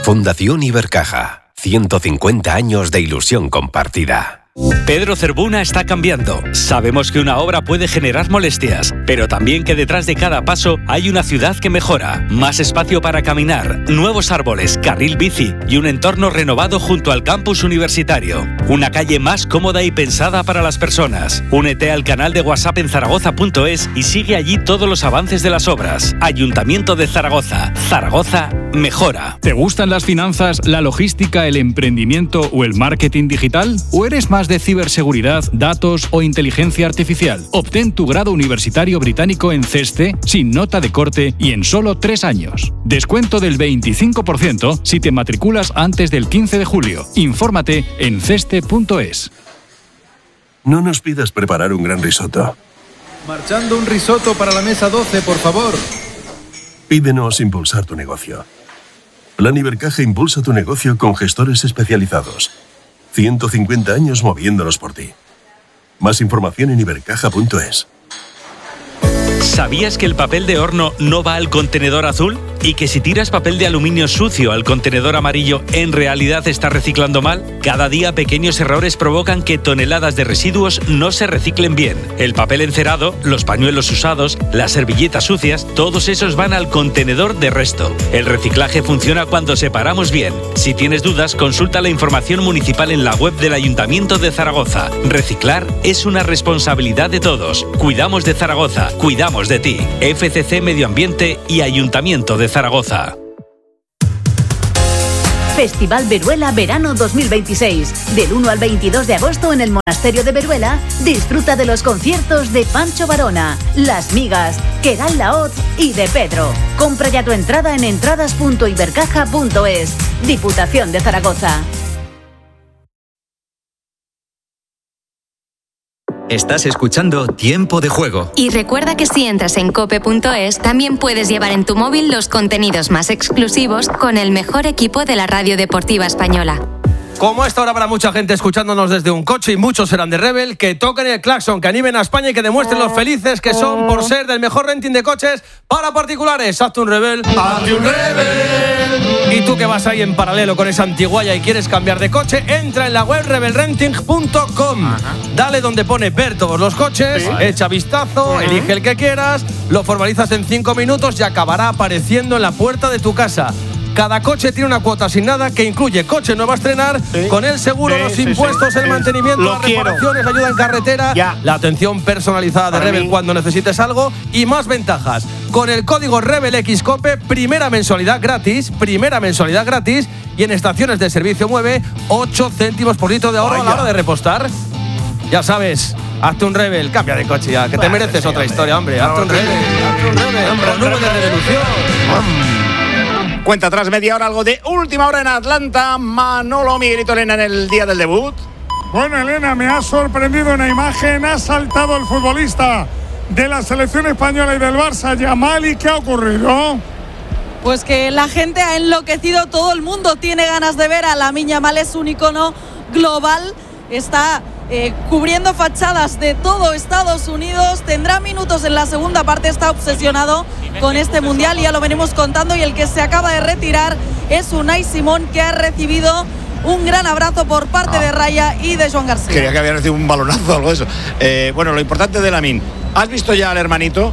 Fundación Ibercaja. 150 años de ilusión compartida. Pedro Cervuna está cambiando. Sabemos que una obra puede generar molestias, pero también que detrás de cada paso hay una ciudad que mejora. Más espacio para caminar, nuevos árboles, carril bici y un entorno renovado junto al campus universitario. Una calle más cómoda y pensada para las personas. Únete al canal de WhatsApp en zaragoza.es y sigue allí todos los avances de las obras. Ayuntamiento de Zaragoza. Zaragoza mejora. ¿Te gustan las finanzas, la logística, el emprendimiento o el marketing digital? ¿O eres más de ciberseguridad, datos o inteligencia artificial? Obtén tu grado universitario británico en CESTE sin nota de corte y en solo 3 años. Descuento del 25% si te matriculas antes del 15 de julio. Infórmate en ceste.es. No nos pidas preparar un gran risotto. Marchando un risotto para la mesa 12, por favor. Pídenos impulsar tu negocio. Plan Ibercaja impulsa tu negocio con gestores especializados. 150 años moviéndonos por ti. Más información en ibercaja.es. ¿Sabías que el papel de horno no va al contenedor azul? ¿Y que si tiras papel de aluminio sucio al contenedor amarillo, en realidad estás reciclando mal? Cada día pequeños errores provocan que toneladas de residuos no se reciclen bien. El papel encerado, los pañuelos usados, las servilletas sucias, todos esos van al contenedor de resto. El reciclaje funciona cuando separamos bien. Si tienes dudas, consulta la información municipal en la web del Ayuntamiento de Zaragoza. Reciclar es una responsabilidad de todos. Cuidamos de Zaragoza, cuidamos de ti. FCC Medio Ambiente y Ayuntamiento de Zaragoza. Festival Veruela Verano 2026. Del 1 al 22 de agosto en el Monasterio de Veruela, disfruta de los conciertos de Pancho Varona, Las Migas, Queral Laoz y de Pedro. Compra ya tu entrada en entradas.ibercaja.es. Diputación de Zaragoza. Estás escuchando Tiempo de Juego. Y recuerda que si entras en cope.es, también puedes llevar en tu móvil los contenidos más exclusivos con el mejor equipo de la radio deportiva española. Como esta hora para mucha gente escuchándonos desde un coche, y muchos serán de Rebel, que toquen el claxon, que animen a España y que demuestren lo felices que son por ser del mejor renting de coches para particulares. Hazte un Rebel. ¡Hazte un Rebel! Y tú que vas ahí en paralelo con esa antiguaya y quieres cambiar de coche, entra en la web rebelrenting.com. Dale donde pone ver todos los coches, echa vistazo, elige el que quieras, lo formalizas en 5 minutos y acabará apareciendo en la puerta de tu casa. Cada coche tiene una cuota sin nada que incluye coche nuevo a estrenar, con el seguro, los impuestos, el mantenimiento, las reparaciones, ayuda en carretera, la atención personalizada de Rebel cuando necesites algo y más ventajas. Con el código RebelXCOPE, primera mensualidad gratis y en estaciones de servicio mueve 8 céntimos por litro de ahorro a la hora de repostar. Ya sabes, hazte un Rebel, cambia de coche ya, que te mereces otra historia, hombre. Hazte un Rebel, con nube de revolución. Cuenta tras media hora algo de última hora en Atlanta. Manolo, Miguelito, Elena en el día del debut. Bueno, Elena, me ha sorprendido una imagen. Ha saltado el futbolista de la selección española y del Barça, Yamal. ¿Y qué ha ocurrido? Pues que la gente ha enloquecido. Todo el mundo tiene ganas de ver a Lamine Yamal. Es un icono global. Está cubriendo fachadas de todo Estados Unidos. Tendrá minutos en la segunda parte. Está obsesionado con este mundial, ya lo venimos contando, y el que se acaba de retirar es Unai Simón, que ha recibido un gran abrazo por parte de Raya y de Joan García. Creía que había recibido un balonazo o algo de eso. Bueno, lo importante de Lamine, ¿has visto ya al hermanito?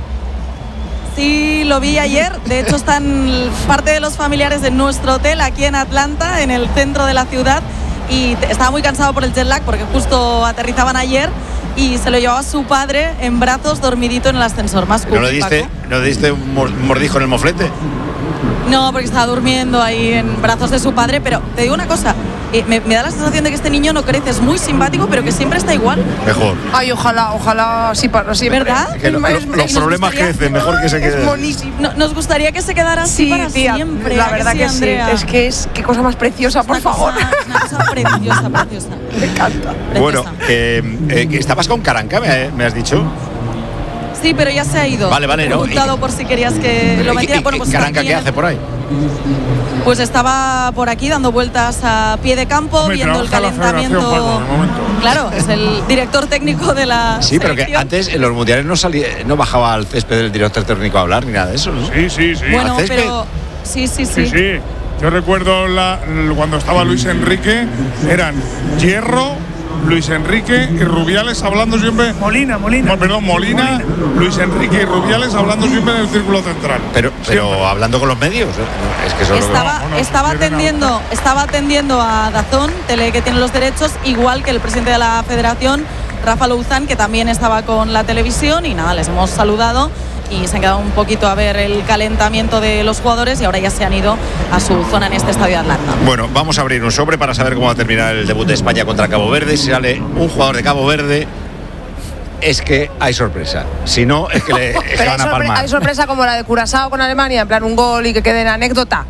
Sí, lo vi ayer. De hecho, están parte de los familiares de nuestro hotel aquí en Atlanta, en el centro de la ciudad, y estaba muy cansado por el jet lag porque justo aterrizaban ayer y se lo llevaba su padre en brazos, dormidito en el ascensor. Más ¿No le diste un mordisco en el moflete? No, porque estaba durmiendo ahí en brazos de su padre. Pero te digo una cosa, me da la sensación de que este niño no crece. Es muy simpático, pero que siempre está igual. Mejor. Ay, ojalá sí, ¿verdad? Que los problemas crecen, mejor que se quede. Es buenísimo. Nos gustaría que se quedara así para tía, siempre. La verdad que sí, es que qué cosa más preciosa, por favor. Una cosa preciosa. Me encanta. Bueno, que estabas con Caranca, me has dicho. Sí, pero ya se ha ido. Vale, He preguntado por si querías que lo metiera. Bueno, pues ¿Caranca qué hace por ahí? Pues estaba por aquí dando vueltas a pie de campo, viendo el calentamiento. Claro, es el director técnico de la Sí, pero selección. que antes en los mundiales no bajaba al césped del director técnico a hablar ni nada de eso, ¿no? Sí. Bueno, pero sí. Yo recuerdo cuando estaba Luis Enrique, eran Hierro, Luis Enrique y Rubiales hablando siempre. Molina, Luis Enrique y Rubiales hablando siempre en el círculo central. Pero hablando con los medios, es que eso estaba atendiendo a DAZN, tele que tiene los derechos, igual que el presidente de la Federación, Rafa Louzán, que también estaba con la televisión, y nada, les hemos saludado y se han quedado un poquito a ver el calentamiento de los jugadores y ahora ya se han ido a su zona en este estadio de Atlanta. Bueno, vamos a abrir un sobre para saber cómo va a terminar el debut de España contra Cabo Verde. Si sale un jugador de Cabo Verde, es que hay sorpresa. Si no, es que Pero van a palmar. hay sorpresa como la de Curazao con Alemania, en plan un gol y que quede en anécdota.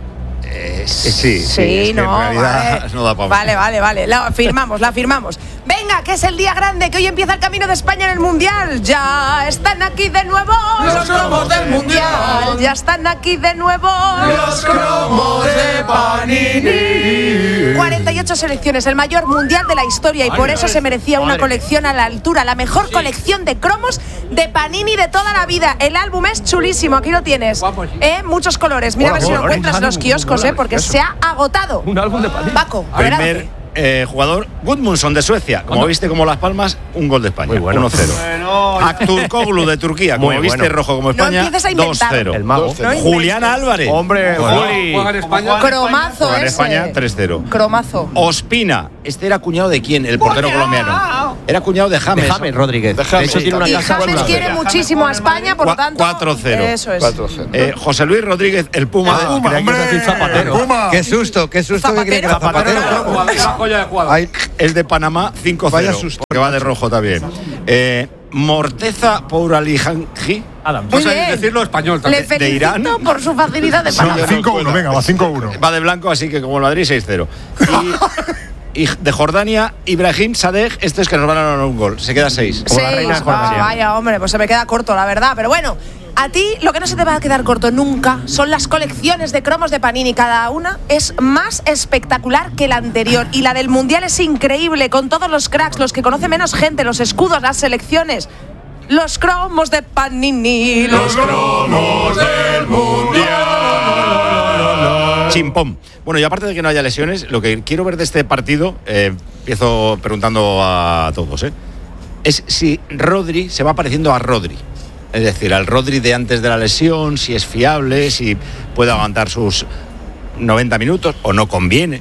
Sí, no, en realidad vale. no da para más. Vale, la firmamos. Venga, que es el día grande, que hoy empieza el camino de España en el Mundial. Ya están aquí de nuevo los cromos del Mundial. Ya están aquí de nuevo los cromos de Panini. 48 selecciones, el mayor mundial de la historia, y por eso se merecía una colección a la altura, la mejor colección de cromos de Panini de toda la vida. El álbum es chulísimo, aquí lo tienes. Muchos colores. Mira a ver si lo encuentras en los kioscos, porque se ha agotado. Un álbum de Panini. Paco, Primer jugador, Gudmundsson de Suecia. Como viste, como Las Palmas, un gol de España. Muy bueno. 1-0. Akturkoglu de Turquía. Como viste, rojo como España. No empieces a inventar. 2-0. El mago. Julián Álvarez. Hombre, Juli. Juega en España. Cromazo Juega en ese. España, 3-0. Cromazo. Ospina. Este era cuñado de quién? El portero colombiano. Era cuñado de James. De James Rodríguez. De hecho, tiene una Y casa James quiere muchísimo a España, por lo tanto. 4-0. Eso es. 4-0. José Luis Rodríguez, el Puma. Qué susto que cree que era Zapatero. El de Panamá, 5-0. Vaya susto. Que va de rojo también. Morteza Pouralihanji. Vamos a decirlo español también. Le felicito de Irán. por su facilidad de palabras. 5-1, venga, va 5-1. Va de blanco, así que como el Madrid, 6-0. Y de Jordania, Ibrahim Sadeh, esto es que nos van a dar un gol. Se queda 6. Vaya, hombre, pues se me queda corto, la verdad. Pero bueno, a ti lo que no se te va a quedar corto nunca son las colecciones de cromos de Panini. Cada una es más espectacular que la anterior. Y la del Mundial es increíble, con todos los cracks, los que conoce menos gente, los escudos, las selecciones. Los cromos de Panini. Los cromos del Mundial. Chimpón. Bueno, y aparte de que no haya lesiones, lo que quiero ver de este partido, empiezo preguntando a todos, es si Rodri se va pareciendo a Rodri. Es decir, al Rodri de antes de la lesión, si es fiable, si puede aguantar sus 90 minutos o no conviene.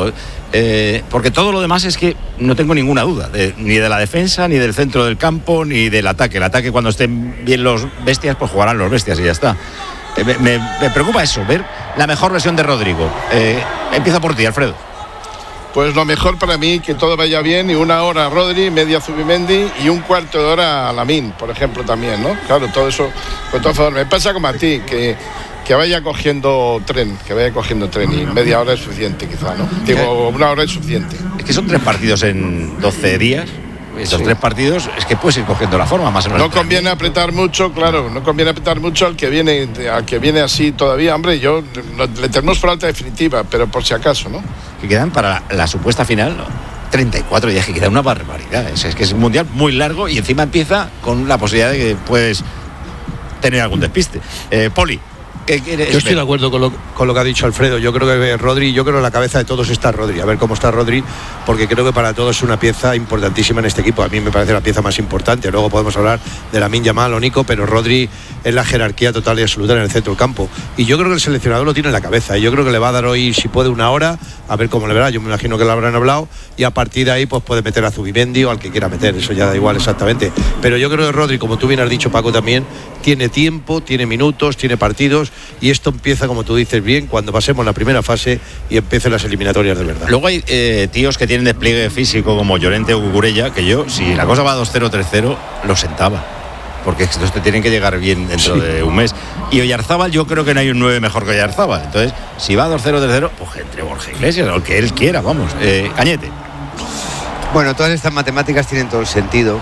Porque todo lo demás es que no tengo ninguna duda, ni de la defensa, ni del centro del campo, ni del ataque. El ataque, cuando estén bien los bestias, pues jugarán los bestias y ya está. Me preocupa eso, ver la mejor versión de Rodrigo. Empieza por ti, Alfredo. Pues lo mejor para mí, que todo vaya bien, y 1 hora a Rodri, media Zubimendi y 1/4 de hora a Lamine, por ejemplo, también, ¿no? Claro, todo eso, con todo favor. Me pasa como a ti, que vaya cogiendo tren, y media hora es suficiente, quizá, ¿no? Digo, 1 hora es suficiente. Es que son 3 partidos en 12 días. Estos 3 partidos es que puedes ir cogiendo la forma más o menos. No conviene apretar mucho, claro, no conviene apretar mucho al que viene así todavía. Hombre, le tenemos por alta definitiva, pero por si acaso, ¿no? Que quedan para la supuesta final, ¿no? 34 días, que queda una barbaridad. Es que es un mundial muy largo y encima empieza con la posibilidad de que puedes tener algún despiste. Poli. Yo estoy de acuerdo con lo que ha dicho Alfredo. Yo creo que Rodri, en la cabeza de todos está Rodri. A ver cómo está Rodri, porque creo que para todos es una pieza importantísima en este equipo. A mí me parece la pieza más importante. Luego podemos hablar de Lamine Yamal o Nico, pero Rodri es la jerarquía total y absoluta en el centro del campo. Y yo creo que el seleccionador lo tiene en la cabeza. Y yo creo que le va a dar hoy, si puede, 1 hora, a ver cómo le verá. Yo me imagino que lo habrán hablado. Y a partir de ahí, pues puede meter a Zubimendi o al que quiera meter. Eso ya da igual exactamente. Pero yo creo que Rodri, como tú bien has dicho, Paco, también tiene tiempo, tiene minutos, tiene partidos. Y esto empieza, como tú dices, bien cuando pasemos la primera fase y empiecen las eliminatorias de verdad. Luego hay tíos que tienen despliegue físico como Llorente o Cucurella, que yo, si la cosa va 2-0, 3-0, lo sentaba. Porque estos te tienen que llegar bien dentro de un mes. Y Oyarzábal, yo creo que no hay un 9 mejor que Oyarzábal. Entonces, si va 2-0, 3-0, pues entre Borja Iglesias, o el que él quiera, vamos. Cañete. Bueno, todas estas matemáticas tienen todo el sentido.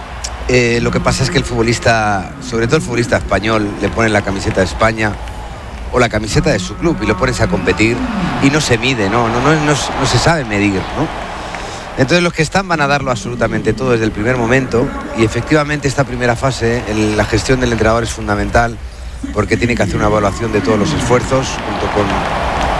Lo que pasa es que el futbolista, sobre todo el futbolista español, le pone la camiseta de España o la camiseta de su club y lo pones a competir y no se mide, no se sabe medir, ¿no? Entonces los que están van a darlo absolutamente todo desde el primer momento, y efectivamente esta primera fase, la gestión del entrenador es fundamental, porque tiene que hacer una evaluación de todos los esfuerzos junto con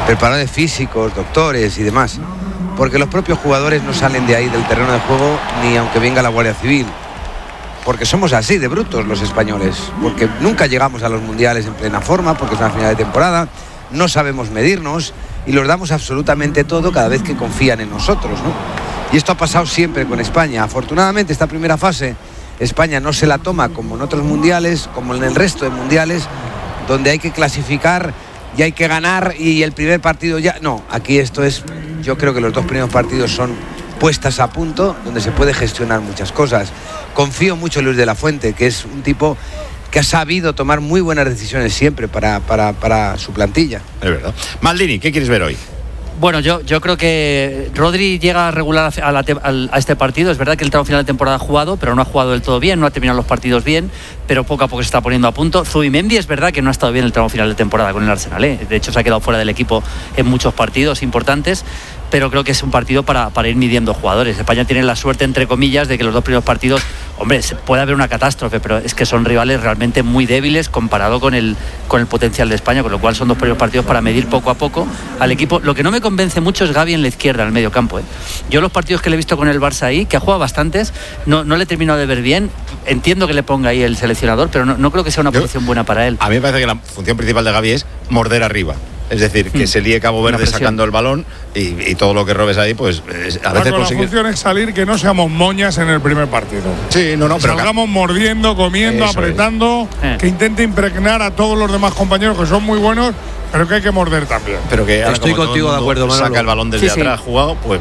preparadores físicos, doctores y demás. Porque los propios jugadores no salen de ahí del terreno de juego ni aunque venga la Guardia Civil. Porque somos así de brutos los españoles. Porque nunca llegamos a los mundiales en plena forma, porque es una final de temporada, no sabemos medirnos y los damos absolutamente todo cada vez que confían en nosotros, ¿no? Y esto ha pasado siempre con España. Afortunadamente esta primera fase España no se la toma como en otros mundiales, como en el resto de mundiales, donde hay que clasificar y hay que ganar y el primer partido ya... No, aquí esto es... Yo creo que los 2 primeros partidos son puestas a punto, donde se puede gestionar muchas cosas. Confío mucho en Luis de la Fuente, que es un tipo que ha sabido tomar muy buenas decisiones siempre para su plantilla. Es verdad. Maldini, ¿qué quieres ver hoy? Bueno, yo creo que Rodri llega regular a este partido. Es verdad que el tramo final de temporada ha jugado, pero no ha jugado del todo bien, no ha terminado los partidos bien, pero poco a poco se está poniendo a punto. Zubimendi es verdad que no ha estado bien el tramo final de temporada con el Arsenal, ¿eh? De hecho se ha quedado fuera del equipo en muchos partidos importantes, pero creo que es un partido para ir midiendo jugadores. España tiene la suerte, entre comillas, de que los 2 primeros partidos, hombre, puede haber una catástrofe, pero es que son rivales realmente muy débiles comparado con el potencial de España, con lo cual son 2 primeros partidos para medir poco a poco al equipo. Lo que no me convence mucho es Gavi en la izquierda, en el medio campo, ¿eh? Yo los partidos que le he visto con el Barça ahí, que ha jugado bastantes, no le he terminado de ver bien. Entiendo que le ponga ahí el seleccionador, pero no creo que sea una posición buena para él. A mí me parece que la función principal de Gavi es morder arriba. Es decir, que se líe Cabo Verde sacando el balón y todo lo que robes ahí, pues a veces consigue... La función es salir, que no seamos moñas en el primer partido. Sí, pero salgamos mordiendo, comiendo, apretando, que intente impregnar a todos los demás compañeros que son muy buenos, pero que hay que morder también. Pero que ahora, estoy contigo de acuerdo, Manolo. Saca el balón desde atrás jugado, pues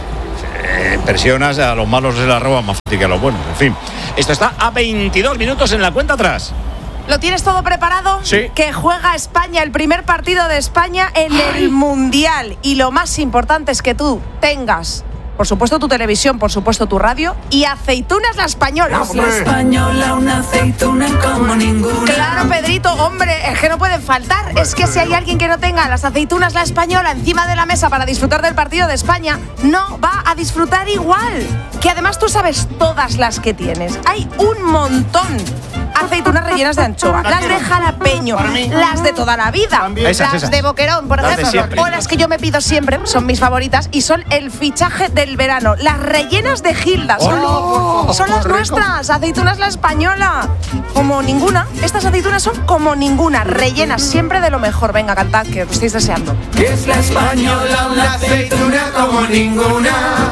presionas, a los malos se la roban más fácil que a los buenos. En fin, esto está a 22 minutos en la cuenta atrás. ¿Lo tienes todo preparado? Sí. Que juega España, el primer partido de España en el Mundial. Y lo más importante es que tú tengas, por supuesto, tu televisión, por supuesto, tu radio y aceitunas la española. La española, una aceituna como ninguna. Claro, Pedrito, hombre, es que no pueden faltar. Es que si hay alguien que no tenga las aceitunas la española encima de la mesa para disfrutar del partido de España, no va a disfrutar igual. Que además tú sabes todas las que tienes. Hay un montón. Aceitunas rellenas de anchoa, las de jalapeño, las de toda la vida, las de boquerón, por ejemplo, o las que yo me pido siempre, son mis favoritas y son el fichaje del verano, las rellenas de Gilda, son las nuestras, aceitunas la española, como ninguna. Estas aceitunas son como ninguna, rellenas siempre de lo mejor. Venga, cantad, que lo estáis deseando. Es la española, una aceituna como ninguna,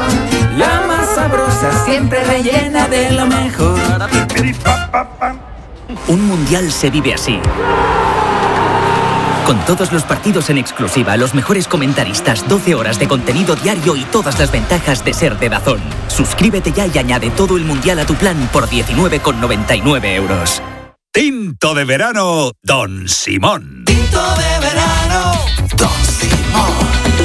la más sabrosa, siempre rellena de lo mejor. Un mundial se vive así. Con todos los partidos en exclusiva, los mejores comentaristas, 12 horas de contenido diario y todas las ventajas de ser de DAZN. Suscríbete ya y añade todo el mundial a tu plan por 19,99 euros. Tinto de verano, Don Simón. Tinto de verano, Don Simón.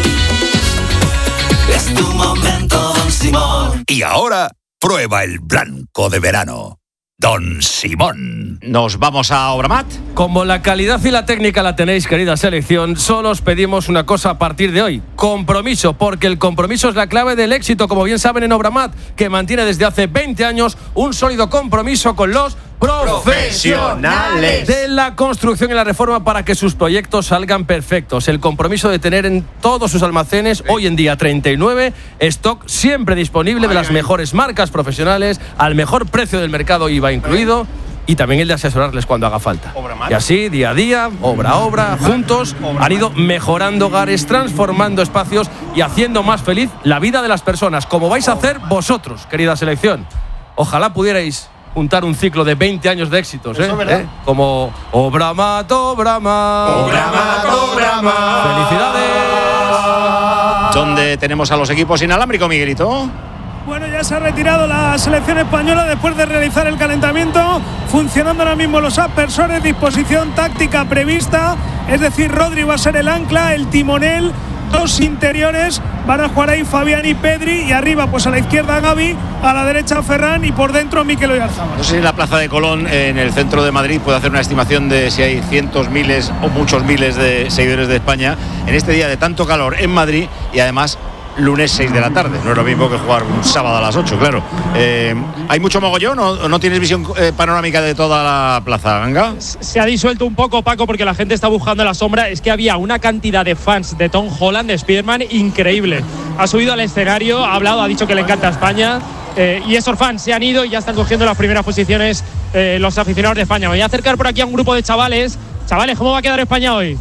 Es tu momento, Don Simón. Y ahora, prueba el blanco de verano. Don Simón. Nos vamos a Obramat. Como la calidad y la técnica la tenéis, querida selección, solo os pedimos una cosa a partir de hoy: compromiso, porque el compromiso es la clave del éxito, como bien saben en Obramat, que mantiene desde hace 20 años un sólido compromiso con los profesionales de la construcción y la reforma para que sus proyectos salgan perfectos. El compromiso de tener en todos sus almacenes, hoy en día 39, stock siempre disponible de las mejores marcas profesionales al mejor precio del mercado, IVA incluido, y también el de asesorarles cuando haga falta. Y así, día a día, obra a obra, juntos han ido mejorando hogares, transformando espacios y haciendo más feliz la vida de las personas, como vais a hacer vosotros, querida selección. Ojalá pudierais juntar un ciclo de 20 años de éxitos, como Obramat, Obramat. Obramat, Obramat. ¡Felicidades! ¿Dónde tenemos a los equipos inalámbricos, Miguelito? Bueno, ya se ha retirado la selección española después de realizar el calentamiento, funcionando ahora mismo los aspersores, disposición táctica prevista, es decir, Rodri va a ser el ancla, el timonel, 2 interiores, van a jugar ahí Fabián y Pedri, y arriba pues a la izquierda Gavi, a la derecha Ferran y por dentro Mikel Oyarzabal. No sé si en la Plaza de Colón, en el centro de Madrid, puede hacer una estimación de si hay cientos, miles o muchos miles de seguidores de España en este día de tanto calor en Madrid y además lunes 6 de la tarde. No es lo mismo que jugar un sábado a las 8, claro. ¿Hay mucho mogollón o no tienes visión panorámica de toda la plaza, Ganga? Se ha disuelto un poco, Paco, porque la gente está buscando la sombra. Es que había una cantidad de fans de Tom Holland, de Spiderman, increíble. Ha subido al escenario, ha hablado, ha dicho que le encanta España. Y esos fans se han ido y ya están cogiendo las primeras posiciones los aficionados de España. Me voy a acercar por aquí a un grupo de chavales. Chavales, ¿cómo va a quedar España hoy?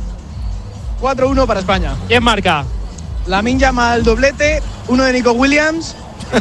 4-1 para España. ¿Quién marca? Lamine Yamal doblete, uno de Nico Williams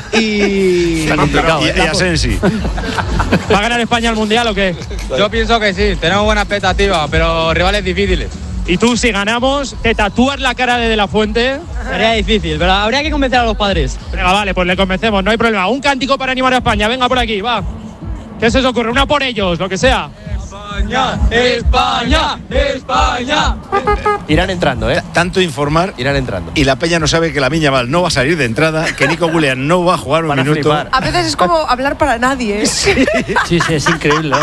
y... Está complicado, y Asensi. ¿Va a ganar España el Mundial o qué? Yo pienso que sí, tenemos buena expectativa, pero rivales difíciles. Y tú, si ganamos, ¿te tatúas la cara de la Fuente? Sería difícil, pero habría que convencer a los padres. Venga, vale, pues le convencemos, no hay problema. Un cántico para animar a España, venga por aquí, va. ¿Qué se os ocurre? Una por ellos, lo que sea. España, España, España. Irán entrando, ¿eh? Tanto informar. Irán entrando. Y la peña no sabe que Lamine Yamal no va a salir de entrada, que Nico Williams no va a jugar un minuto. Flipar. A veces es como hablar para nadie. Sí, es increíble.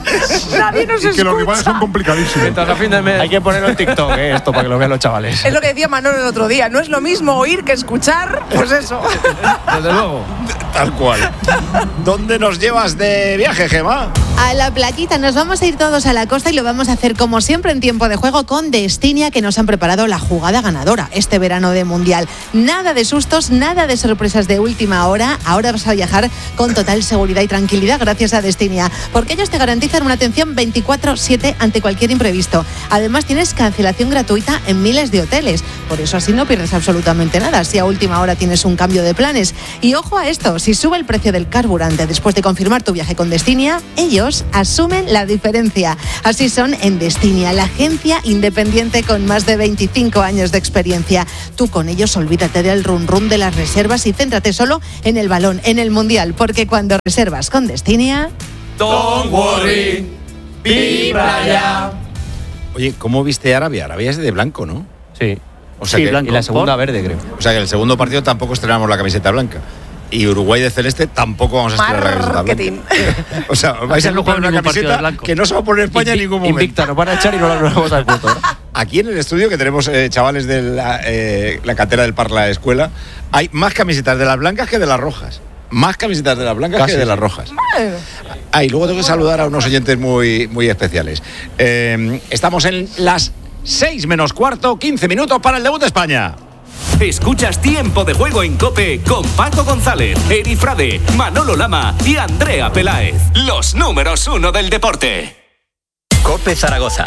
Nadie nos escucha. Que los rivales son complicadísimos. A fin de mes. Hay que ponerlo en TikTok, esto, para que lo vean los chavales. Es lo que decía Manolo el otro día. No es lo mismo oír que escuchar. Pues eso. Desde luego. Tal cual. ¿Dónde nos llevas de viaje, Gemma? A la playita. Nos vamos a ir todos a la costa y lo vamos a hacer como siempre en tiempo de juego con Destinia, que nos han preparado la jugada ganadora este verano de Mundial. Nada de sustos, nada de sorpresas de última hora. Ahora vas a viajar con total seguridad y tranquilidad gracias a Destinia, porque ellos te garantizan una atención 24/7 ante cualquier imprevisto. Además tienes cancelación gratuita en miles de hoteles. Por eso así no pierdes absolutamente nada si a última hora tienes un cambio de planes. Y ojo a esto, si sube el precio del carburante después de confirmar tu viaje con Destinia, ellos asumen la diferencia. Así son en Destinia, la agencia independiente con más de 25 años de experiencia. Tú con ellos olvídate del run run de las reservas y céntrate solo en el balón, en el Mundial, porque cuando reservas con Destinia... Don't worry, vibra ya. Oye, ¿cómo viste Arabia? Arabia es de blanco, ¿no? Sí. O sea sí, que, blanco. Y la segunda verde, creo. O sea que el segundo partido tampoco estrenamos la camiseta blanca. Y Uruguay de celeste tampoco vamos a estrenar la camiseta blanca. O sea, vais a poner una camiseta que no se va a poner España en ningún momento. Invicta, nos van a echar y no la vamos a dar punto. Aquí en el estudio, que tenemos chavales de la cantera del Parla Escuela, hay más camisetas de las blancas que de las rojas. Más camisetas de las blancas Casi, que de las rojas. Y luego tengo que saludar a unos oyentes muy, muy especiales. Estamos en las 6 menos cuarto, 15 minutos para el debut de España. Escuchas Tiempo de Juego en COPE con Paco González, Eri Frade, Manolo Lama y Andrea Peláez. Los números 1 del deporte. COPE Zaragoza.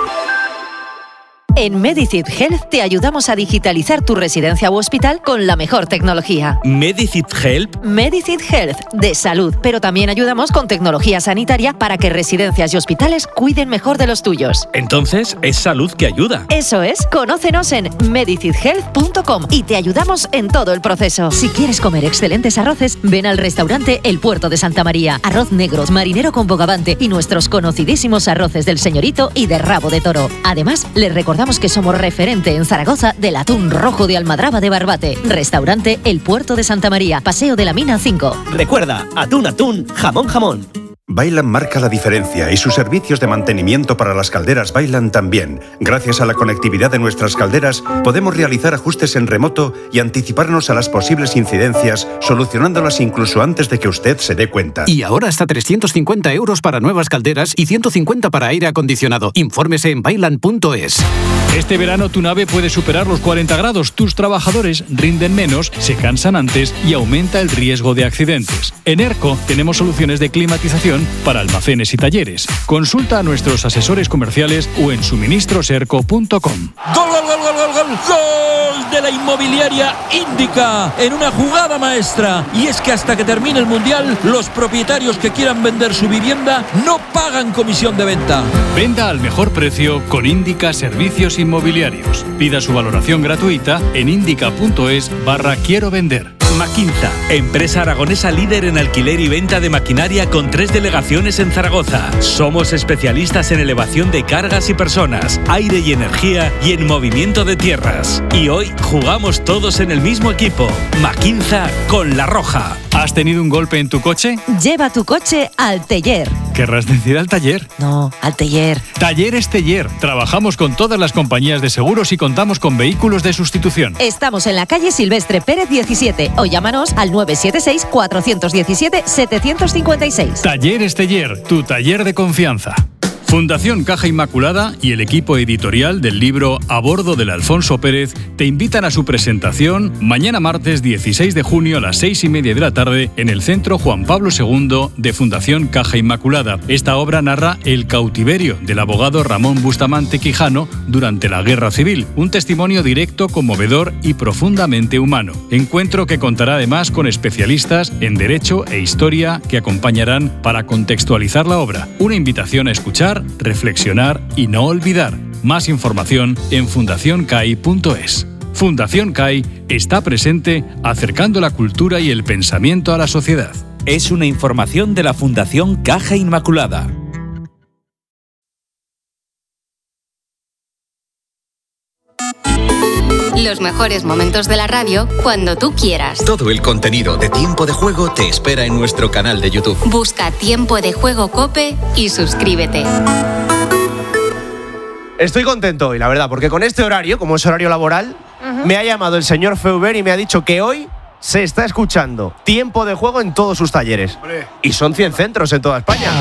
En Medicid Health te ayudamos a digitalizar tu residencia u hospital con la mejor tecnología. ¿Medicid Health? Medicid Health, de salud, pero también ayudamos con tecnología sanitaria para que residencias y hospitales cuiden mejor de los tuyos. Entonces, es salud que ayuda. Eso es, conócenos en medicidhealth.com y te ayudamos en todo el proceso. Si quieres comer excelentes arroces, ven al restaurante El Puerto de Santa María. Arroz negro, marinero con bogavante y nuestros conocidísimos arroces del Señorito y de rabo de toro. Además, les recordamos que somos referente en Zaragoza del atún rojo de Almadraba de Barbate. Restaurante El Puerto de Santa María, Paseo de la Mina 5. Recuerda, atún, jamón. Vaillant marca la diferencia y sus servicios de mantenimiento para las calderas Vaillant también. Gracias a la conectividad de nuestras calderas, podemos realizar ajustes en remoto y anticiparnos a las posibles incidencias, solucionándolas incluso antes de que usted se dé cuenta. Y ahora hasta 350 euros para nuevas calderas y 150 para aire acondicionado. Infórmese en vaillant.es. Este verano tu nave puede superar los 40 grados, tus trabajadores rinden menos, se cansan antes y aumenta el riesgo de accidentes. En ERCO tenemos soluciones de climatización para almacenes y talleres. Consulta a nuestros asesores comerciales o en suministroserco.com. ¡Gol, gol, gol, gol, gol, gol! ¡Gol de la inmobiliaria Índica! En una jugada maestra. Y es que hasta que termine el Mundial, los propietarios que quieran vender su vivienda no pagan comisión de venta. Venda al mejor precio con Índica Servicios Inmobiliarios. Pida su valoración gratuita en indica.es/quiero vender. Maquinza, empresa aragonesa líder en alquiler y venta de maquinaria con 3 delegaciones en Zaragoza. Somos especialistas en elevación de cargas y personas, aire y energía y en movimiento de tierras. Y hoy jugamos todos en el mismo equipo. Maquinza con La Roja. ¿Has tenido un golpe en tu coche? Lleva tu coche al taller. ¿Querrás decir al taller? No, al taller. Talleres Teller. Trabajamos con todas las compañías de seguros y contamos con vehículos de sustitución. Estamos en la calle Silvestre Pérez 17 o llámanos al 976-417-756. Talleres Teller, tu taller de confianza. Fundación Caja Inmaculada y el equipo editorial del libro A bordo del Alfonso Pérez te invitan a su presentación mañana martes 16 de junio a las 6:30 de la tarde en el Centro Juan Pablo II de Fundación Caja Inmaculada. Esta obra narra el cautiverio del abogado Ramón Bustamante Quijano durante la Guerra Civil, un testimonio directo, conmovedor y profundamente humano. Encuentro que contará además con especialistas en Derecho e Historia que acompañarán para contextualizar la obra. Una invitación a escuchar, reflexionar y no olvidar. Más información en fundacioncai.es. Fundación CAI está presente acercando la cultura y el pensamiento a la sociedad. Es una información de la Fundación Caja Inmaculada. Los mejores momentos de la radio cuando tú quieras. Todo el contenido de Tiempo de Juego te espera en nuestro canal de YouTube. Busca Tiempo de Juego COPE y suscríbete. Estoy contento hoy, la verdad, porque con este horario, como es horario laboral, me ha llamado el señor Feuber y me ha dicho que hoy se está escuchando Tiempo de Juego en todos sus talleres. Y son 100 centros en toda España.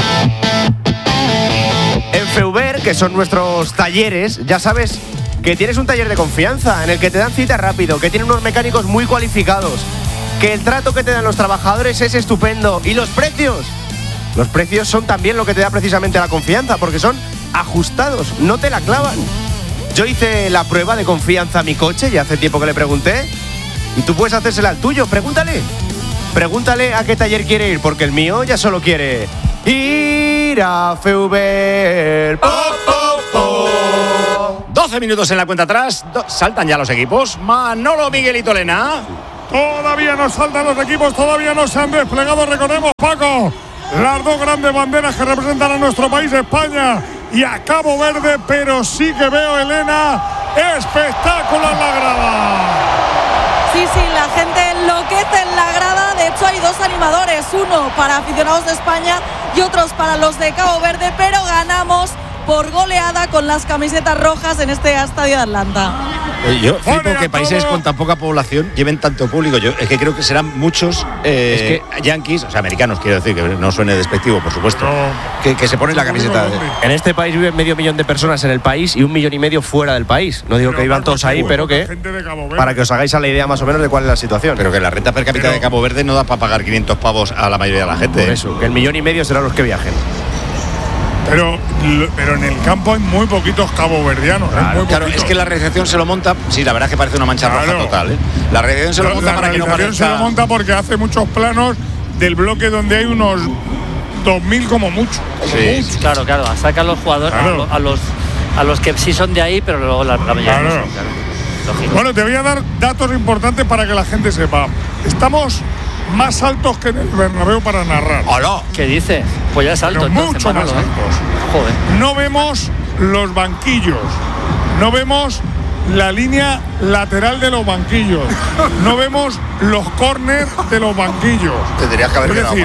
En Feuber, que son nuestros talleres, ya sabes que tienes un taller de confianza en el que te dan cita rápido, que tiene unos mecánicos muy cualificados, que el trato que te dan los trabajadores es estupendo. ¿Y los precios? Los precios son también lo que te da precisamente la confianza, porque son ajustados, no te la clavan. Yo hice la prueba de confianza a mi coche, ya hace tiempo que le pregunté, y tú puedes hacérsela al tuyo. Pregúntale a qué taller quiere ir, porque el mío ya solo quiere ir a Feuber. 12 minutos en la cuenta atrás, saltan ya los equipos. Manolo, Miguelito, Lena. Todavía no saltan los equipos, todavía no se han desplegado, recordemos, Paco, las dos grandes banderas que representan a nuestro país, España y a Cabo Verde, pero sí que veo, Elena, espectáculo en la grada. Sí, la gente enloquece en la grada. De hecho, hay dos animadores, uno para aficionados de España y otros para los de Cabo Verde, pero ganamos por goleada con las camisetas rojas en este estadio de Atlanta. Yo flipo que países con tan poca población lleven tanto público. Yo es que creo que serán muchos yankees, o sea, americanos, quiero decir, que no suene despectivo, por supuesto, que se ponen la camiseta. En este país viven 500.000 de personas en el país y 1,5 millones fuera del país. No digo que vivan todos ahí, pero que para que os hagáis a la idea más o menos de cuál es la situación. Pero que la renta per cápita de Cabo Verde no da para pagar 500 pavos a la mayoría de la gente. Por eso, que 1,5 millones serán los que viajen. Pero en el campo hay muy poquitos caboverdianos. Claro, es que la recepción se lo monta. Sí, la verdad es que parece una mancha roja total. La recepción se lo monta para que no parezca. Se lo monta porque hace muchos planos del bloque donde hay unos 2.000 como mucho. Sí. Claro, saca a los jugadores, a los que sí son de ahí, pero luego la mayoría no son, lógico. Bueno, te voy a dar datos importantes para que la gente sepa. Estamos más altos que en el Bernabéu para narrar. ¡Hola! ¿Qué dices? Pues ya es alto. Mucho más altos. Joder. No vemos los banquillos. No vemos la línea lateral de los banquillos. No vemos los córners de los banquillos. Tendrías que haber quedado,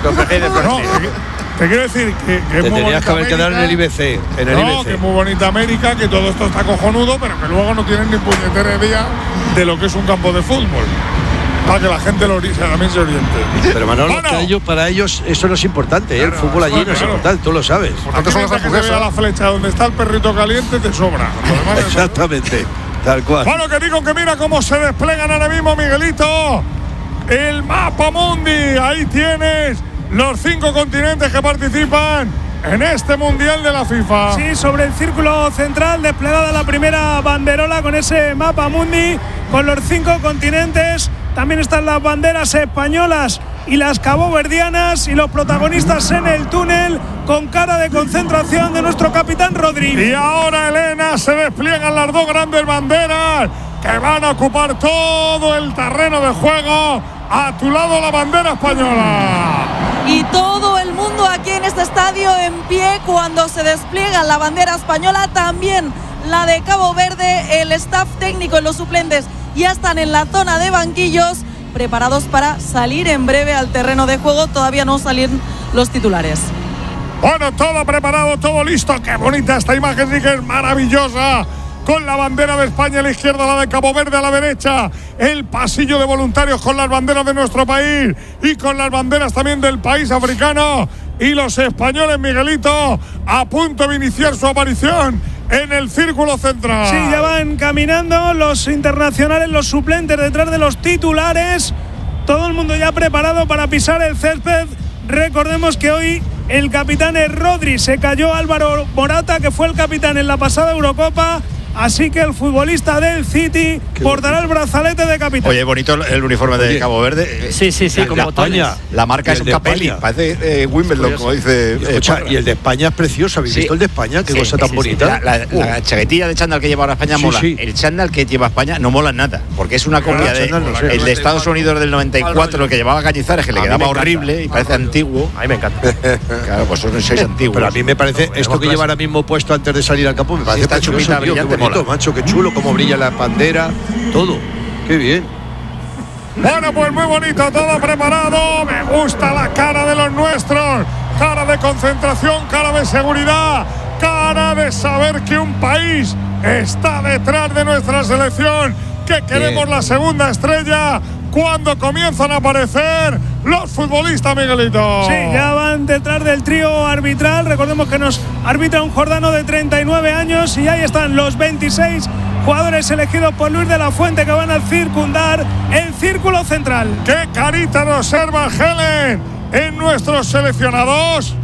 te quiero decir que es muy bonita que haber quedado en el IBC. Que es muy bonita América, que todo esto está cojonudo, pero que luego no tienen ni puñetera idea de lo que es un campo de fútbol. Para que la gente también se oriente. Pero Manolo, para ellos eso no es importante, el fútbol allí no es importante, tú lo sabes. Porque son las que se vea la flecha donde está el perrito caliente te sobra. Exactamente, tal cual. Bueno, que digo que mira cómo se desplegan ahora mismo, Miguelito, el mapa mundi. Ahí tienes los 5 continentes que participan en este Mundial de la FIFA. Sí, sobre el círculo central desplegada la primera banderola con ese mapa mundi, con los 5 continentes. También están las banderas españolas y las caboverdianas y los protagonistas en el túnel con cara de concentración de nuestro capitán Rodri. Y ahora, Elena, se despliegan las dos grandes banderas que van a ocupar todo el terreno de juego. A tu lado la bandera española. Y todo el mundo aquí en este estadio en pie cuando se despliega la bandera española, también la de Cabo Verde. El staff técnico y los suplentes ya están en la zona de banquillos preparados para salir en breve al terreno de juego. Todavía no salen los titulares. Bueno, todo preparado, todo listo. Qué bonita esta imagen, sí que es maravillosa. Con la bandera de España a la izquierda, la de Cabo Verde a la derecha, el pasillo de voluntarios con las banderas de nuestro país y con las banderas también del país africano. Y los españoles, Miguelito, a punto de iniciar su aparición en el círculo central. Sí, ya van caminando los internacionales, los suplentes detrás de los titulares. Todo el mundo ya preparado para pisar el césped. Recordemos que hoy el capitán es Rodri. Se cayó Álvaro Morata, que fue el capitán en la pasada Eurocopa. Así que el futbolista del City portará el brazalete de capitán. Oye, bonito el uniforme de Cabo Verde. Sí, como botones. La marca es un capelli, parece Wimbledon, como dice. Y el de España es precioso. ¿Habéis visto el de España? Qué cosa tan bonita. La chaquetilla de chándal que lleva ahora España mola. El chándal que lleva España no mola nada, porque es una copia el de Estados Unidos del 94, el que llevaba Cañizares, que le quedaba horrible y parece antiguo. A mí me encanta. Claro, pues sois antiguos. Pero a mí me parece, esto que lleva ahora mismo puesto antes de salir al campo, me parece esta chupita brillante. Bonito, macho, qué chulo, cómo brilla la bandera, todo, qué bien. Bueno, pues muy bonito, todo preparado. Me gusta la cara de los nuestros, cara de concentración, cara de seguridad, cara de saber que un país está detrás de nuestra selección, que queremos la segunda estrella. Cuando comienzan a aparecer los futbolistas, Miguelito. Sí, ya van detrás del trío arbitral. Recordemos que nos arbitra un jordano de 39 años y ahí están los 26 jugadores elegidos por Luis de la Fuente, que van a circundar el círculo central. ¡Qué carita nos observa Helen en nuestros seleccionados!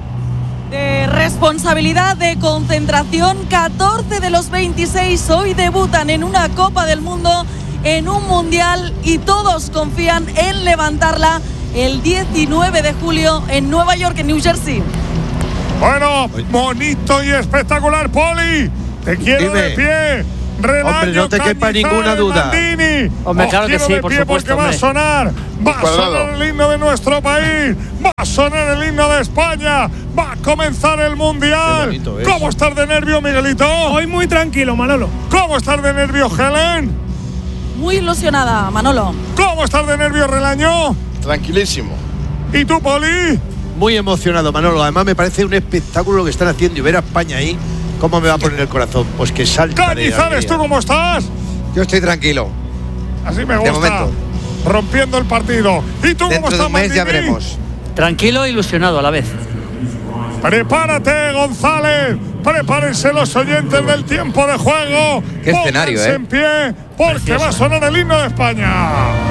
De responsabilidad, de concentración, 14 de los 26 hoy debutan en una Copa del Mundo, en un Mundial, y todos confían en levantarla el 19 de julio en Nueva York, en New Jersey. Bueno, bonito y espectacular, Poli. Te quiero de pie. Relaño, hombre, no te quepa ninguna duda. Mandini. Hombre, claro que sí, por supuesto. Porque va a sonar el himno de nuestro país, va a sonar el himno de España, va a comenzar el Mundial. ¿Cómo estás de nervio, Miguelito? Hoy muy tranquilo, Manolo. ¿Cómo estás de nervio, Helen? Muy ilusionada, Manolo. ¿Cómo estás de nervio, Relaño? Tranquilísimo. ¿Y tú, Poli? Muy emocionado, Manolo. Además me parece un espectáculo lo que están haciendo, y ver a España ahí, ¿cómo me va a poner el corazón? Pues que salta. Cañizares, ¿tú cómo estás? Yo estoy tranquilo. Así me gusta. De momento. Rompiendo el partido. ¿Y tú cómo estás, Dentro de un mes Mandini? ya veremos. Tranquilo e ilusionado a la vez. Prepárate, González. Prepárense los oyentes del tiempo de juego. Qué escenario, Pónganse en pie, porque va a sonar el himno de España.